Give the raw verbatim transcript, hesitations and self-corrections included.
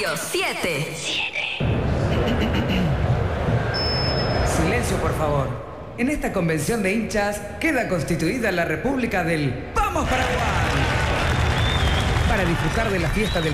número siete. Silencio, por favor. En esta convención de hinchas queda constituida la República del ¡Vamos Paraguay! Para disfrutar de la fiesta del